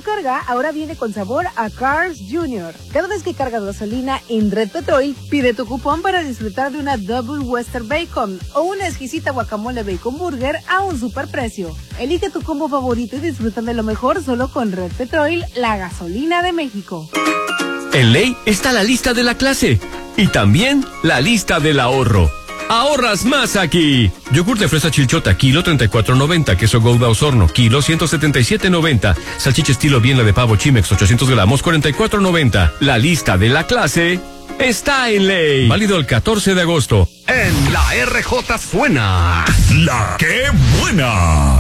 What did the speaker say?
carga ahora viene con sabor a Cars Jr. Cada vez que cargas gasolina en Red Petrol, pide tu cupón para disfrutar de una Double Western Bacon o una exquisita guacamole bacon burger a un superprecio. Elige tu combo favorito y disfruta de lo mejor solo con Red Petrol, la gasolina de México. En Ley está la lista de la clase y también la lista del ahorro. ¡Ahorras más aquí! Yogur de fresa Chilchota, kilo 34.90. Queso Gouda Osorno, kilo 177.90. Salchicha estilo Bienla de pavo Chimex, 800 gramos, 44.90. La lista de la clase está en Ley. Válido el 14 de agosto. En la RJ suena La Que Buena.